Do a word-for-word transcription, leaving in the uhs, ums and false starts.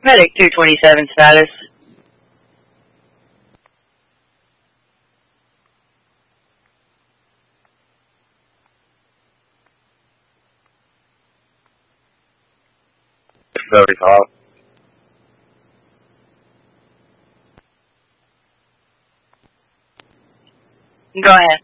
Medic two twenty-seven status. Discovery call. Go ahead.